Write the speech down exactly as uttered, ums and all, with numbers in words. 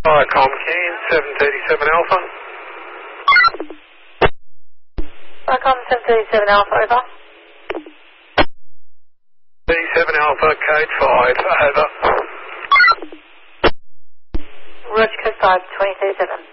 Viacom Keen, seven thirty-seven Alpha. Viacom seven thirty-seven Alpha, over. thirty-seven Alpha, code five, over. Roger, code five, twenty thirty-seven.